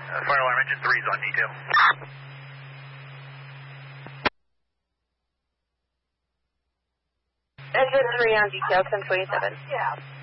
Fire alarm engine 3 is on detail. Engine 3 on detail, 1027. Yeah.